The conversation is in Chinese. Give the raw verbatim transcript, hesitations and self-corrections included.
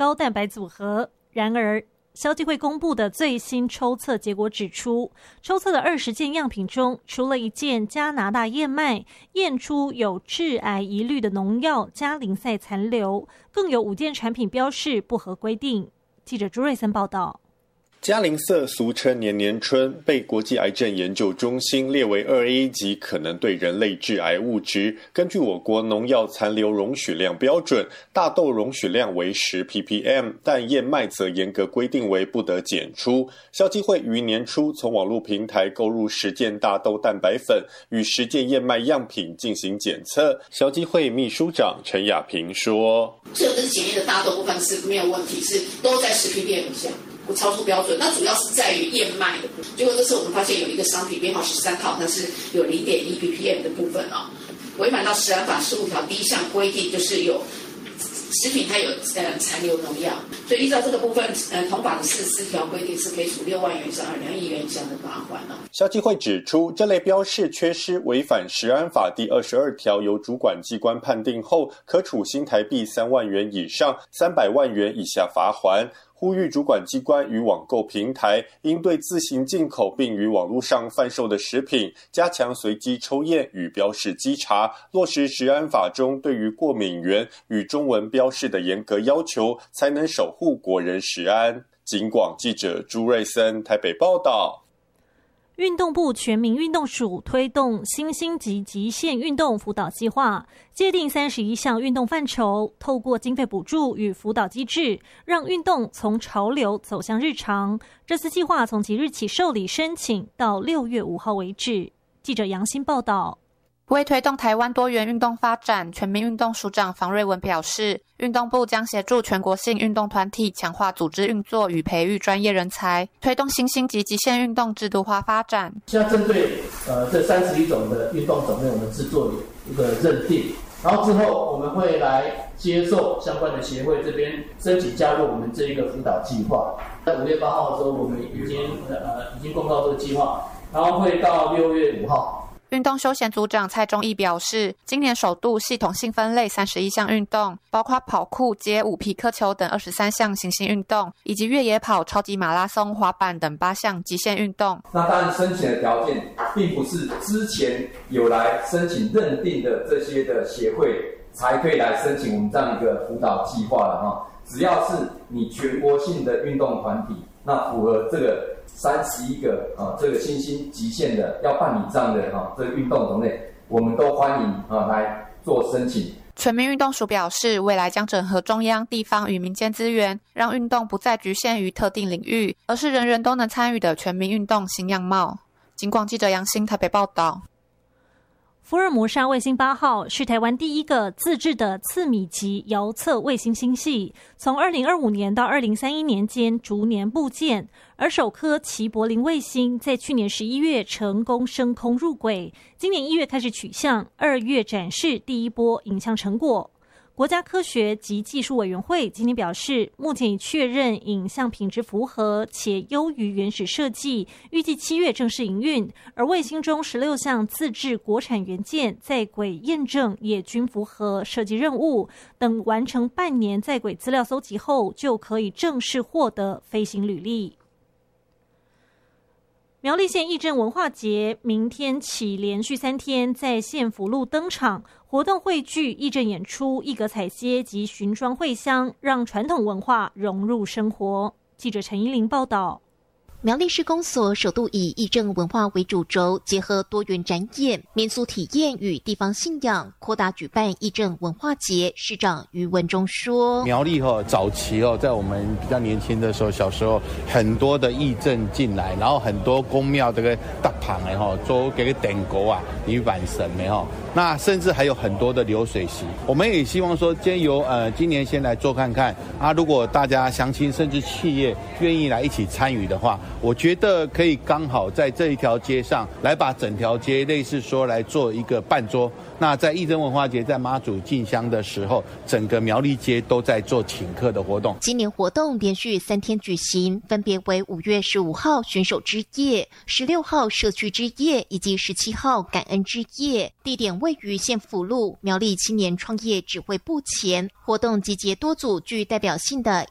高蛋白组合。然而消基会公布的最新抽测结果指出，抽测的二十件样品中，除了一件加拿大燕麦验出有致癌疑虑的农药加林赛残留，更有五件产品标示不合规定。记者朱瑞森报道。 加林色俗称年年春，被国际癌症研究中心列为二 A 级可能对人类致癌物质。根据我国农药残留容许量标准，大豆容许量为 十 P P M， 但燕麦则严格规定为不得检出。消基会于年初从网络平台购入十件大豆蛋白粉与十件燕麦样品进行检测。消基会秘书长陈雅萍说：“ 这个跟检验的大豆部分是没有问题，是都在 十 P P M 以下。”不超出标准，那主要是在于燕麦的。结果这次我们发现有一个商品编号十三号，它是有 零点一 P P M 的部分啊、哦，违反到食安法十五条第一项规定，就是有食品它有呃残留农药，所以依照这个部分，呃，同法的四十四条规定是可以处六万元以上二两亿元以下的罚款哦。 消基会指出，这类标示缺失违反食安法第二十二条，由主管机关判定后，可处新台币三万元以上三百万元以下罚锾。呼吁主管机关与网购平台应对自行进口并于网络上贩售的食品，加强随机抽验与标示稽查，落实食安法中对于过敏原与中文标示的严格要求，才能守护国人食安。警广记者朱瑞森台北报道。 运动部全民运动署推动新兴级极限运动辅导计划，界定三十一项运动范畴，透过经费补助与辅导机制，让运动从潮流走向日常。这次计划从即日起受理申请，到六月五号为止。记者杨欣报道。 为推动台湾多元运动发展，全民运动署长房瑞文表示，运动部将协助全国性运动团体强化组织运作与培育专业人才，推动新兴及极限运动制度化发展。 现在针对呃这三十一种的运动种类，我们制作一个认定，然后之后我们会来接受相关的协会这边申请加入我们这一个辅导计划。在五月八号的时候，我们已经呃已经公告这个计划，然后会到六月五号。 运动休闲组长蔡忠义表示，今年首度系统性分类三十一项运动，包括跑酷、街舞、皮克球等二十三项新兴运动，以及越野跑、超级马拉松、滑板等八项极限运动。 那当然申请的条件并不是之前有来申请认定的这些的协会才可以来申请我们这样一个辅导计划的哈，只要是你全国性的运动团体，那符合这个三十一个啊，这个新兴极限的要办理这样的哈，这个运动种类，我们都欢迎啊来做申请。 全民运动署表示，未来将整合中央、地方与民间资源，让运动不再局限于特定领域，而是人人都能参与的全民运动新样貌。警广记者杨欣台北报道。 福尔摩沙卫星八号是台湾第一个自制的次米级遥测卫星星系，从二零二五年到二零三一年间逐年布建，而首颗齐柏林卫星在去年十一月成功升空入轨，今年一月开始取向，二月展示第一波影像成果。国家科学及技术委员会今天表示，目前已确认影像品质符合且优于原始设计，预计七月正式营运。而卫星中十六项自制国产元件在轨验证也均符合设计任务，等完成半年在轨资料搜集后，就可以正式获得飞行履历。苗栗县义政文化节明天起连续三天在县府路登场，活动汇聚义政演出、艺格采街及巡庄会乡，让传统文化融入生活。记者陈依玲报道。 苗栗市公所首度以义政文化为主轴，结合多元展演、民俗体验与地方信仰，扩大举办义政文化节。市长于文中说：“ 苗栗哈早期哦，在我们比较年轻的时候，小时候很多的义政进来，然后很多宫庙这个大旁的哈，做给个点狗啊、女板神的哈，那甚至还有很多的流水席。我们也希望说，今由呃今年先来做看看啊，如果大家乡亲甚至企业愿意来一起参与的话。”我觉得可以刚好在这一条街上来把整条街类似说来做一个办桌。那在义政文化节在妈祖进香的时候，整个苗栗街都在做请客的活动。 今年活动连续三天举行，分别为五月十五号选手之夜、十六号社区之夜以及十七号感恩之夜。地点位于县府路苗栗青年创业指挥部前。活动集结多组具代表性的